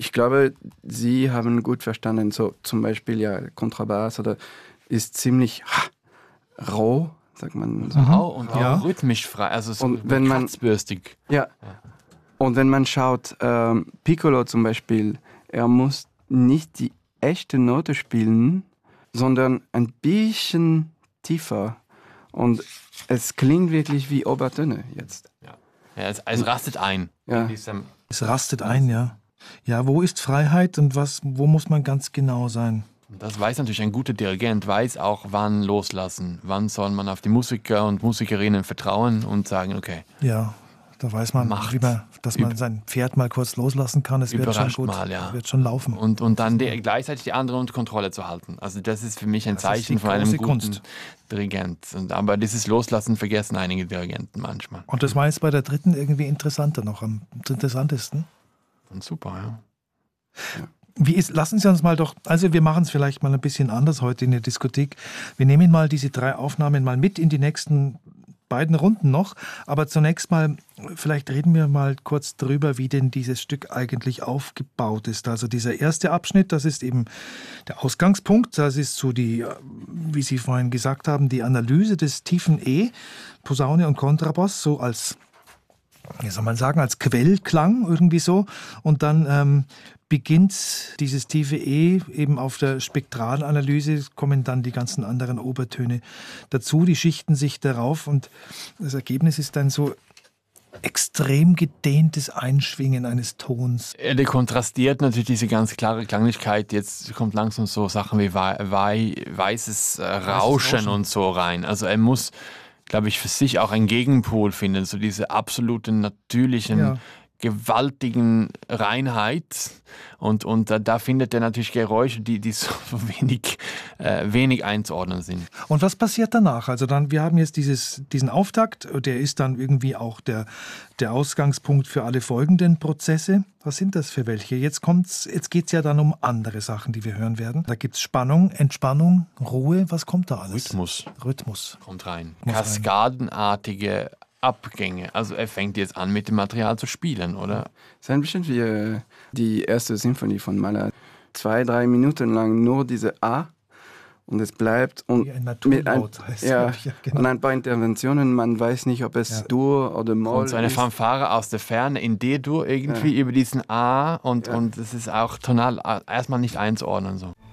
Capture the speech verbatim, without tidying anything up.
ich glaube, Sie haben gut verstanden, so zum Beispiel ja Kontrabass oder ist ziemlich ha, roh, sagt man so. Rau und auch Ja. rhythmisch frei, also so Und wenn man- kratzbürstig. Ja. Und wenn man schaut, ähm, Piccolo zum Beispiel, er muss nicht die echte Note spielen, sondern ein bisschen tiefer. Und es klingt wirklich wie Obertöne jetzt. Ja, es, es rastet ein. Ja. In diesem, Es rastet ein, ja. Ja, wo ist Freiheit und was, wo muss man ganz genau sein? das weiß natürlich ein guter Dirigent, weiß auch, wann loslassen. Wann soll man auf die Musiker und Musikerinnen vertrauen und sagen, okay, Ja, da weiß man, Macht. wie man, dass man sein Pferd mal kurz loslassen kann. Es wird schon Überrascht gut, mal, ja. wird schon laufen. und, und dann die, gleichzeitig die anderen unter Kontrolle zu halten. Also das ist für mich ein Das ist Zeichen die von einem große guten Kunst. Dirigent. Und, aber dieses Loslassen vergessen einige Dirigenten manchmal. Und das war jetzt bei der dritten irgendwie interessanter noch, am interessantesten. Und super, ja. Wie ist, lassen Sie uns mal doch, also wir machen es vielleicht mal ein bisschen anders heute in der Diskothek. Wir nehmen mal diese drei Aufnahmen mal mit in die nächsten beiden Runden noch. Aber zunächst mal, vielleicht reden wir mal kurz drüber, wie denn dieses Stück eigentlich aufgebaut ist. Also dieser erste Abschnitt, das ist eben der Ausgangspunkt. Das ist so die, wie Sie vorhin gesagt haben, die Analyse des tiefen E, Posaune und Kontrabass, so als, wie soll man sagen, als Quellklang irgendwie so. Und dann ähm, beginnt dieses tiefe E eben auf der Spektralanalyse, kommen dann die ganzen anderen Obertöne dazu, die schichten sich darauf und das Ergebnis ist dann so extrem gedehntes Einschwingen eines Tons. Er dekontrastiert natürlich diese ganz klare Klanglichkeit. Jetzt kommt langsam so Sachen wie wei wei weißes äh, Rauschen, Rauschen und so rein. Also er muss, glaube ich, für sich auch einen Gegenpol finden, so diese absolute natürlichen, Ja. gewaltigen Reinheit. Und, und da, da findet er natürlich Geräusche, die, die so wenig, äh, wenig einzuordnen sind. Und was passiert danach? Also dann, wir haben jetzt dieses, diesen Auftakt, der ist dann irgendwie auch der, der Ausgangspunkt für alle folgenden Prozesse. Was sind das für welche? Jetzt kommt's, jetzt geht es ja dann um andere Sachen, die wir hören werden. Da gibt es Spannung, Entspannung, Ruhe. Was kommt da alles? Rhythmus Rhythmus. kommt rein. Muss rein. Kaskadenartige Abgänge. Also er fängt jetzt an, mit dem Material zu spielen, oder? Es ist ein bisschen wie äh, die erste Symphonie von Mahler. Zwei, drei Minuten lang nur diese A und es bleibt. Und Wie ein mit ein, Naturlaut heißt ja, es, ja, genau. und ein paar Interventionen, man weiß nicht, ob es Ja. Dur oder Moll Und so eine ist. Fanfare aus der Ferne in D-Dur irgendwie über diesen A und, Ja. und es ist auch tonal erstmal nicht einzuordnen. So.